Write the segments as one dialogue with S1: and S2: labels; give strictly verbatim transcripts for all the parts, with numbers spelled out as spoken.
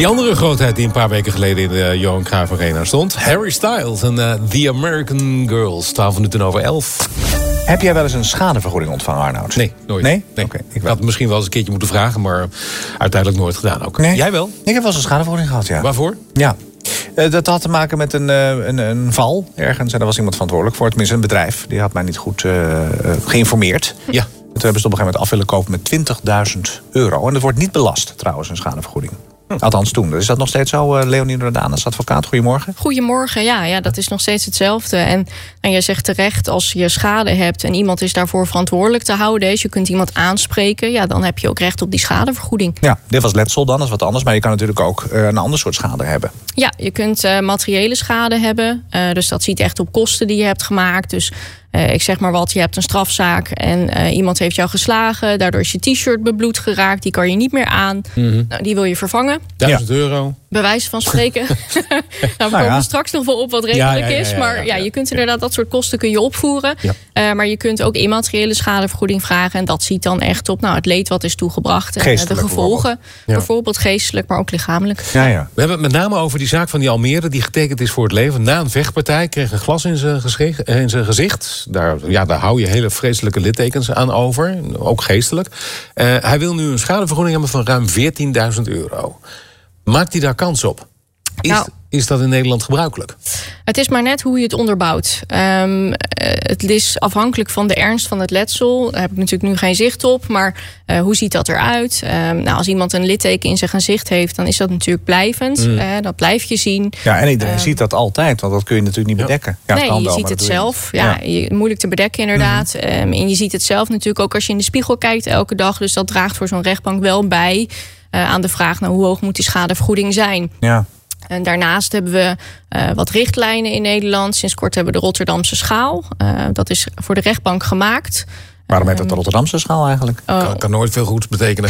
S1: Die andere grootheid die een paar weken geleden in de Johan Cruijff Arena stond. Harry Styles en uh, The American Girls. twaalf minuten over elf.
S2: Heb jij wel eens een schadevergoeding ontvangen, Arnoud?
S1: Nee, nooit.
S2: Nee?
S1: nee.
S2: Okay, ik,
S1: ik had het misschien wel eens een keertje moeten vragen, maar uiteindelijk nooit gedaan ook.
S2: Nee.
S1: Jij wel?
S2: Ik heb wel eens een schadevergoeding gehad, ja.
S1: Waarvoor?
S2: Ja. Uh, dat had te maken met een, uh, een, een val ergens. En daar was iemand verantwoordelijk voor. Tenminste, een bedrijf. Die had mij niet goed uh, uh, geïnformeerd.
S1: Ja.
S2: Toen hebben ze het op een gegeven moment af willen kopen met twintigduizend euro. En dat wordt niet belast, trouwens, een schadevergoeding. Hm. Althans toen. Is dat nog steeds zo, uh, Leonie Jordaan als advocaat? Goedemorgen.
S3: Goedemorgen, ja, ja, dat is nog steeds hetzelfde. En, en jij zegt terecht, als je schade hebt en iemand is daarvoor verantwoordelijk te houden, dus je kunt iemand aanspreken, ja, dan heb je ook recht op die schadevergoeding. Ja,
S2: dit was letsel dan, dat is wat anders. Maar je kan natuurlijk ook uh, een ander soort schade hebben.
S3: Ja, je kunt uh, materiële schade hebben. Uh, dus dat ziet echt op kosten die je hebt gemaakt. Dus Uh, ik zeg maar wat, je hebt een strafzaak en uh, iemand heeft jou geslagen. Daardoor is je t-shirt bebloed geraakt. Die kan je niet meer aan. Mm-hmm. Nou, die wil je vervangen.
S1: Duizend ja. euro.
S3: Bij wijze van spreken. nou, we nou komen ja. straks nog wel op wat redelijk ja, ja, ja, is. Maar ja, ja, ja, ja, je kunt inderdaad dat soort kosten kun je opvoeren. Ja. Uh, maar je kunt ook immateriële schadevergoeding vragen. En dat ziet dan echt op nou, het leed wat is toegebracht. En de gevolgen. Bijvoorbeeld. Ja. bijvoorbeeld geestelijk, maar ook lichamelijk.
S2: Ja, ja.
S1: We hebben het met name over die zaak van die Almere. Die getekend is voor het leven. Na een vechtpartij kreeg een glas in zijn gezicht. In zijn gezicht. Daar, ja, daar hou je hele vreselijke littekens aan over. Ook geestelijk. Uh, hij wil nu een schadevergoeding hebben van ruim veertienduizend euro. Maakt hij daar kans op? Is, nou, is dat in Nederland gebruikelijk?
S3: Het is maar net hoe je het onderbouwt. Um, het is afhankelijk van de ernst van het letsel. Daar heb ik natuurlijk nu geen zicht op. Maar uh, hoe ziet dat eruit? Um, nou, als iemand een litteken in zijn gezicht heeft, dan is dat natuurlijk blijvend. Mm. Uh, dat blijf je zien.
S2: Ja, en iedereen um, ziet dat altijd, want dat kun je natuurlijk niet ja. bedekken. Ja,
S3: nee,
S2: het kan
S3: je
S2: wel,
S3: ziet het zelf.
S2: Je
S3: ja, je, moeilijk te bedekken inderdaad. Mm-hmm. Um, en je ziet het zelf natuurlijk ook als je in de spiegel kijkt elke dag. Dus dat draagt voor zo'n rechtbank wel bij uh, aan de vraag, nou, hoe hoog moet die schadevergoeding zijn?
S2: Ja.
S3: En daarnaast hebben we uh, wat richtlijnen in Nederland. Sinds kort hebben we de Rotterdamse schaal. Uh, dat is voor de rechtbank gemaakt.
S2: Waarom heet dat de Rotterdamse schaal eigenlijk?
S3: Uh,
S1: kan, kan nooit veel goeds betekenen.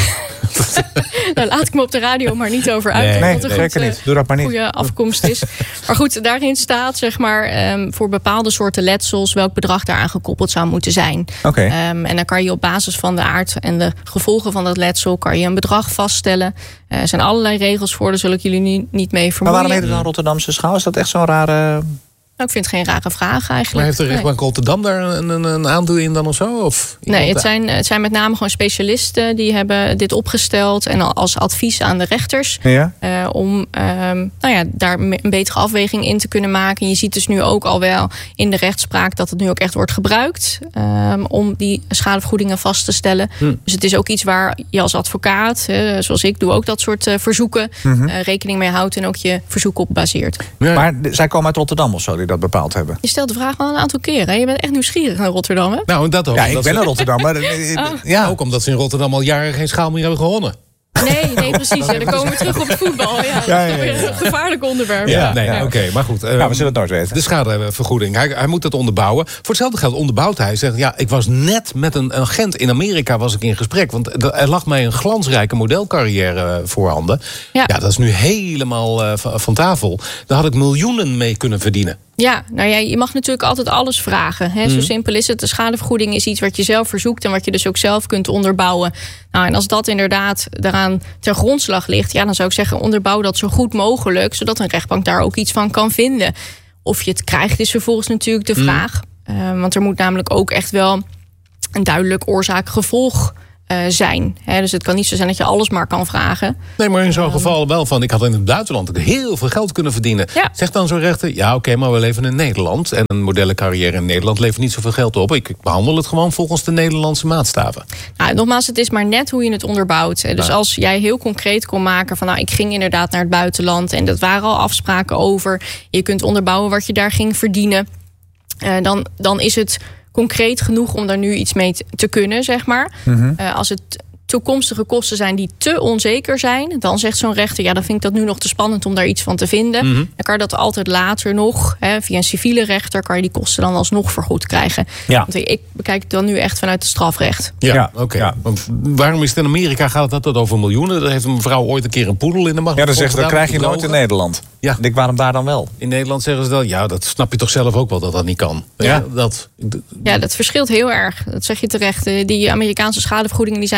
S3: Nou, laat ik me op de radio maar niet over uit.
S2: Nee, nee,
S3: wat een
S2: zeker
S3: goed,
S2: niet. Doe dat maar niet.
S3: Goede afkomst is. Maar goed, daarin staat zeg maar um, voor bepaalde soorten letsels welk bedrag daaraan gekoppeld zou moeten zijn.
S2: Okay.
S3: Um, en dan kan je op basis van de aard en de gevolgen van dat letsel kan je een bedrag vaststellen. Uh, er zijn allerlei regels voor, daar zul ik jullie nu niet mee vermoeien.
S2: Maar waarom heet het dan Rotterdamse schaal? Is dat echt zo'n rare...
S3: Nou, ik vind het geen rare vraag eigenlijk.
S1: Maar heeft de rechtbank nee. Rotterdam daar een, een, een aandeel in dan of zo? Of
S3: nee, het zijn, het zijn met name gewoon specialisten die hebben dit opgesteld en als advies aan de rechters.
S2: Ja?
S3: Uh, om um, nou ja, daar een betere afweging in te kunnen maken. En je ziet dus nu ook al wel in de rechtspraak dat het nu ook echt wordt gebruikt um, om die schadevergoedingen vast te stellen. Hm. Dus het is ook iets waar je als advocaat, uh, zoals ik doe ook dat soort uh, verzoeken, mm-hmm. uh, rekening mee houdt en ook je verzoek op baseert.
S2: Ja. Maar zij komen uit Rotterdam of zo? Die dat bepaald hebben.
S3: Je stelt de vraag wel een aantal keren. Je bent echt nieuwsgierig naar Rotterdam, hè?
S1: Nou, dat ook.
S2: Ja, ik
S1: ben
S2: ze... naar Rotterdam. Maar,
S3: oh.
S2: ja.
S1: Ook omdat ze in Rotterdam al jaren geen schaal meer hebben gewonnen.
S3: Nee, nee, precies. Ja, dan komen we terug op het voetbal. Ja, dat ja, ja, ja, ja. is weer een gevaarlijk onderwerp.
S1: Ja, ja. Nee,
S2: ja.
S1: Oké, okay, maar goed.
S2: Uh, nou, we zullen het nooit weten.
S1: De schadevergoeding. Hij, hij moet dat onderbouwen. Voor hetzelfde geld onderbouwt hij. Hij zegt, ja, ik was net met een agent in Amerika was ik in gesprek. Want er lag mij een glansrijke modelcarrière voorhanden. Ja, ja dat is nu helemaal uh, van tafel. Daar had ik miljoenen mee kunnen verdienen.
S3: Ja, nou ja, je mag natuurlijk altijd alles vragen. Hè? Zo mm. simpel is het. De schadevergoeding is iets wat je zelf verzoekt en wat je dus ook zelf kunt onderbouwen. Nou, en als dat inderdaad daaraan ter grondslag ligt, ja, dan zou ik zeggen, onderbouw dat zo goed mogelijk, zodat een rechtbank daar ook iets van kan vinden. Of je het krijgt, is vervolgens natuurlijk de vraag. Mm. Uh, want er moet namelijk ook echt wel een duidelijk oorzaak-gevolg Uh, zijn. He, dus het kan niet zo zijn dat je alles maar kan vragen.
S1: Nee, maar in zo'n um, geval wel van, ik had in het buitenland heel veel geld kunnen verdienen. Ja. Zegt dan zo'n rechter, ja oké, okay, maar we leven in Nederland en een modellencarrière in Nederland levert niet zoveel geld op. Ik behandel het gewoon volgens de Nederlandse maatstaven.
S3: Nou, nogmaals, het is maar net hoe je het onderbouwt. Dus ja. als jij heel concreet kon maken van, nou, ik ging inderdaad naar het buitenland en dat waren al afspraken over. Je kunt onderbouwen wat je daar ging verdienen. Uh, dan, dan is het concreet genoeg om daar nu iets mee te kunnen, zeg maar. Mm-hmm. Uh, als het toekomstige kosten zijn die te onzeker zijn, dan zegt zo'n rechter, ja, dan vind ik dat nu nog te spannend om daar iets van te vinden. Mm-hmm. Dan kan je dat altijd later nog, hè, via een civiele rechter, kan je die kosten dan alsnog vergoed krijgen. Ja. Want ik bekijk het dan nu echt vanuit het strafrecht.
S1: Ja, ja oké. Okay. Ja. Waarom is het in Amerika, gaat het altijd over miljoenen? Daar heeft een vrouw ooit een keer een poedel in de macht.
S2: Ja, dan zeggen ze, dat krijg je nooit in Nederland. Ja. Ik, waarom daar dan wel?
S1: In Nederland zeggen ze dan, ja, dat snap je toch zelf ook wel dat dat niet kan. Ja, ja, dat,
S3: ja, dat verschilt heel erg. Dat zeg je terecht. Die Amerikaanse schadevergoedingen die zijn echt een stuk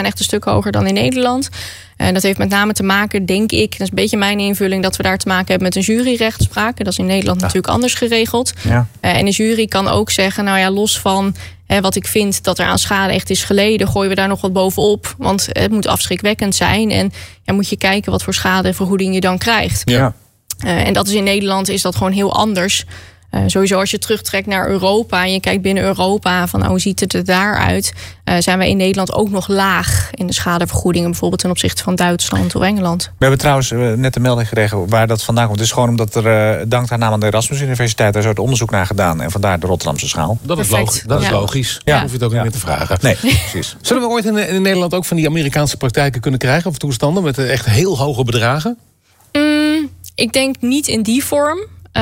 S3: stuk hoger dan in Nederland. En dat heeft met name te maken, denk ik, dat is een beetje mijn invulling, dat we daar te maken hebben met een juryrechtspraak. Dat is in Nederland ja. natuurlijk anders geregeld. Ja. Uh, en de jury kan ook zeggen, nou ja, los van hè, wat ik vind dat er aan schade echt is geleden, gooien we daar nog wat bovenop. Want het moet afschrikwekkend zijn. En ja, moet je kijken wat voor schadevergoeding je dan krijgt. Ja. Uh, en dat is in Nederland is dat gewoon heel anders. Uh, sowieso als je terugtrekt naar Europa en je kijkt binnen Europa van oh, hoe ziet het er daaruit, uh, zijn wij in Nederland ook nog laag in de schadevergoedingen, bijvoorbeeld ten opzichte van Duitsland of Engeland. We
S2: hebben trouwens uh, net een melding gekregen waar dat vandaan komt. Het is gewoon omdat er, uh, dank aan de Erasmus Universiteit, daar is het onderzoek naar gedaan en vandaar de Rotterdamse schaal.
S1: Dat is, log- dat is ja. logisch. Ja. Dan hoef je het ook ja. niet meer te vragen.
S2: Nee, precies.
S1: Zullen we ooit in, in Nederland ook van die Amerikaanse praktijken kunnen krijgen of toestanden met echt heel hoge bedragen?
S3: Mm, ik denk niet in die vorm.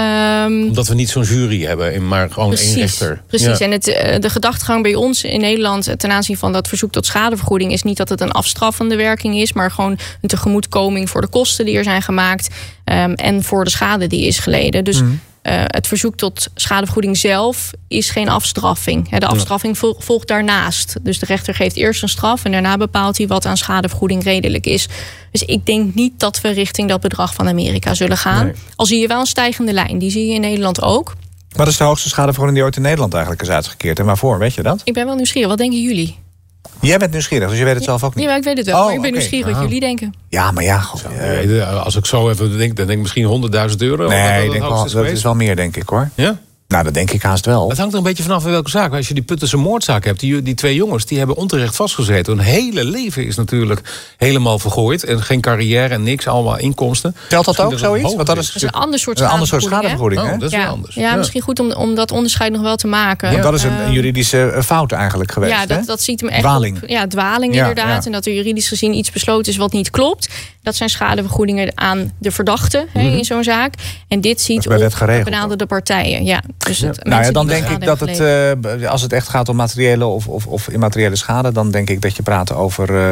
S1: Um, Omdat we niet zo'n jury hebben, maar gewoon
S3: precies,
S1: één rechter.
S3: Precies, ja. En het, de gedachtegang bij ons in Nederland ten aanzien van dat verzoek tot schadevergoeding is niet dat het een afstraffende werking is, maar gewoon een tegemoetkoming voor de kosten die er zijn gemaakt um, en voor de schade die is geleden. Dus mm. uh, het verzoek tot schadevergoeding zelf is geen afstraffing. De afstraffing ja. volgt daarnaast. Dus de rechter geeft eerst een straf en daarna bepaalt hij wat aan schadevergoeding redelijk is. Dus ik denk niet dat we richting dat bedrag van Amerika zullen gaan. Nee. Al zie je wel een stijgende lijn. Die zie je in Nederland ook.
S2: Wat is de hoogste schadevergoeding die ooit in Nederland eigenlijk is uitgekeerd? En waarvoor, weet je dat?
S3: Ik ben wel nieuwsgierig. Wat denken jullie?
S2: Jij bent nieuwsgierig, dus je weet het zelf ook niet.
S3: Ja, maar ik weet het wel. Oh, maar ik ben okay. nieuwsgierig wat ah. jullie denken.
S2: Ja, maar ja. God,
S1: ja. Als ik zo even denk, dan denk ik misschien honderdduizend euro.
S2: Nee,
S1: dat,
S2: ik denk wel, dat is wel meer, denk ik, hoor.
S1: Ja?
S2: Nou, dat denk ik haast wel.
S1: Het hangt er een beetje vanaf in welke zaak. Als je die Puttense moordzaak hebt, die, die twee jongens, die hebben onterecht vastgezeten. Hun hele leven is natuurlijk helemaal vergooid. En geen carrière en niks, allemaal inkomsten.
S2: Telt dat ook zoiets? Want
S3: dat is, dat is een ander soort
S2: schadevergoeding. Een ander soort schadevergoeding, hè?
S1: Oh, dat is
S3: ja.
S1: wel anders.
S3: Ja, ja, misschien goed om, om dat onderscheid nog wel te maken.
S2: Ja. Dat is een, een juridische fout eigenlijk geweest.
S3: Ja, dat,
S2: hè?
S3: dat ziet hem echt
S2: dwaling.
S3: Op, ja, dwaling ja, inderdaad. Ja. En dat er juridisch gezien iets besloten is wat niet klopt. Dat zijn schadevergoedingen aan de verdachte mm-hmm. hè, in zo'n zaak. En dit ziet op benaderde partijen. Ja, dus
S2: ja. Het, nou ja, dan denk ik dat het, uh, als het echt gaat om materiële of, of, of immateriële schade, dan denk ik dat je praat over, uh,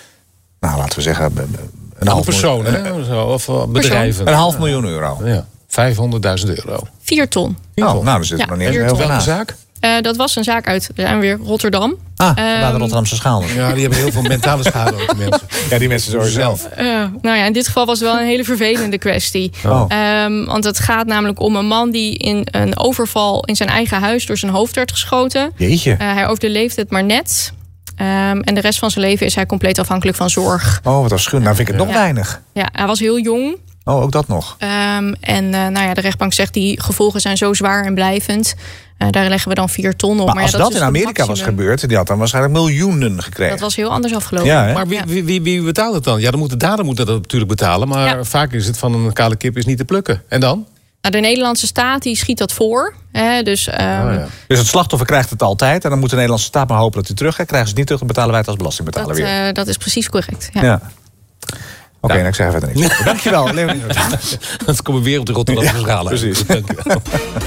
S2: nou laten we zeggen, een,
S1: een half persoon, miljoen, hè? Zo, of bedrijven.
S2: Een half miljoen euro.
S1: Ja, vijfhonderdduizend euro.
S3: Vier ton.
S2: Oh, nou, dan zit er ja, nog niet eens heel veel
S1: naast. Zaak?
S3: Uh, dat was een zaak uit, we zijn weer Rotterdam.
S2: Ah, bij um, de Rotterdamse schaal.
S1: Ja, die hebben heel veel mentale schade ook, die mensen.
S2: Ja, die mensen sowieso zelf.
S3: Uh, nou ja, in dit geval was het wel een hele vervelende kwestie. Oh. Um, want het gaat namelijk om een man die in een overval in zijn eigen huis door zijn hoofd werd geschoten.
S2: Jeetje. Uh,
S3: hij overleefde het maar net. Um, en de rest van zijn leven is hij compleet afhankelijk van zorg.
S2: Oh, wat afschuwelijk. Nou vind ik het nog
S3: ja.
S2: weinig.
S3: Ja, hij was heel jong.
S2: Oh, ook dat nog.
S3: Um, en uh, nou ja, de rechtbank zegt die gevolgen zijn zo zwaar en blijvend. Uh, daar leggen we dan vier ton op.
S2: Maar,
S3: maar
S2: als
S3: ja,
S2: dat,
S3: dat
S2: in Amerika was gebeurd, die had dan waarschijnlijk miljoenen gekregen.
S3: Dat was heel anders afgelopen.
S2: Ja,
S1: maar wie, wie, wie, wie betaalt het dan? Ja, dan moet de dader moet dat natuurlijk betalen. Maar ja. vaak is het van een kale kip is niet te plukken. En dan?
S3: Nou, de Nederlandse staat die schiet dat voor. Hè, dus, um... oh,
S2: ja. dus het slachtoffer krijgt het altijd. En dan moet de Nederlandse staat maar hopen dat hij terug gaat. Krijgen ze het niet terug, dan betalen wij het als belastingbetaler
S3: dat,
S2: weer.
S3: Uh, dat is precies correct. Ja.
S2: ja. Oké, okay, nou, ik zeg verder niks. Dankjewel, Leonie.
S1: Dan komen we weer op de Rotterdamse schalen.
S2: Ja, precies.
S1: Dankjewel.